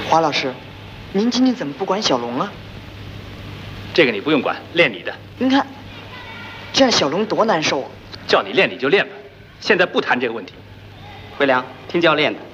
华老师，您今天怎么不管小龙啊？ 这个你不用管，练你的。 您看，这样小龙多难受啊！ 叫你练你就练吧，现在不谈这个问题。 桂良，听教练的。